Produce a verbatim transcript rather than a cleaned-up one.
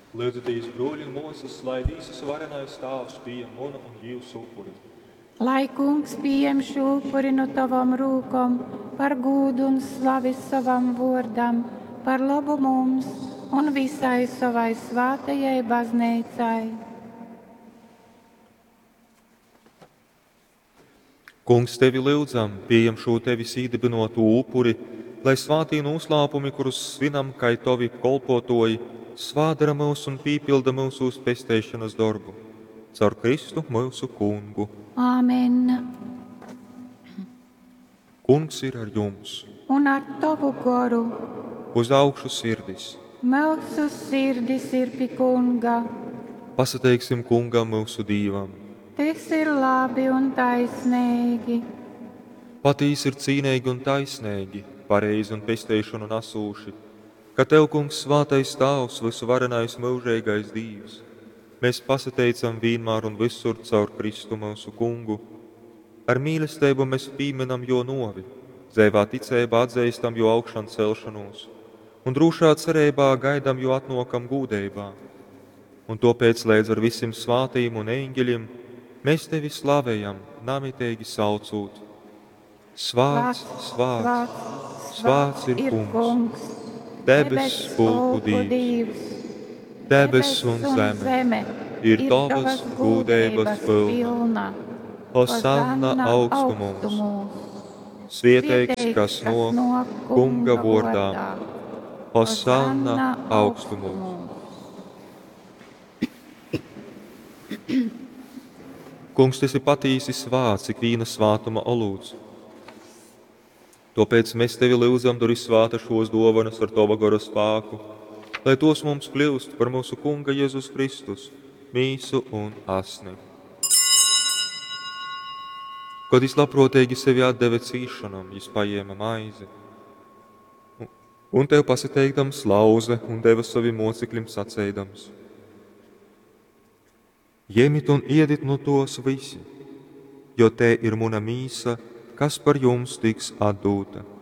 Lūdzaties, brūļi un mūsas, lai visas varenais tēvs pieņem manu un jūsu upuri. Lai kungs pieņem šo upuri no tavam rūkom, par gūdu un slavi savam vārdam, par labu mums un visai savai svētajai baznīcai. Kungs, tevi lūdzam, pieņem šo tevis iedibinotu upuri, lai svētī noslēpumi, kurus svinam, kā tavi kolpotoji, svādara mūs un pīpilda mūsu pestēšanas darbu. Caur Kristu mūsu kungu. Āmen. Kungs ir ar jums. Un ar tavu garu. Uz augšu sirdis. Mūsu sirdis ir pie kunga. Pasateiksim kungam mūsu dīvam. Tas ir labi un taisnīgi. Patīs ir cīnīgi un taisnīgi, pareizi un pestēšanu nasūši, ka tev, kungs, svātais tēvs, visu varenais mūžīgais Dievs. Mēs pasateicam vienmēr un visur caur Kristu mūsu kungu. Ar mīlestību mēs pīminam jo novi, dzīvā ticībā atzīstam jo augšan celšanos, un drūšā cerībā gaidam jo atnokam gūdībā. Un tāpēc līdz ar visiem svātīm un eņģeļiem mēs tevi slavējam, namitīgi saucot. Svāts, svāts, svāts ir kungs, debes spulku Dievs, debes un zeme ir tavas gūdības pilna. Hosanna augstumos, svētīgs, kas no kunga vārdā, Hosanna augstumos. Kungs, tas ir patīsi svāts, ik vīna svātuma olūts. Tāpēc mēs tevi lūdzam, dori svāta šos dovanas ar tava gara spēku, lai tos mums kļūst par mūsu kunga Jēzus Kristus, mīsu un asni. Kad viņš labprātīgi sevi atdeva cīšanam, viņš paēma maizi, un tev pasateikdams lauze un deva saviem mocekļiem sacēdams: Ņemiet un ēdiet no tos visi, jo te ir mana mīsa, kas par jums tiks atdota.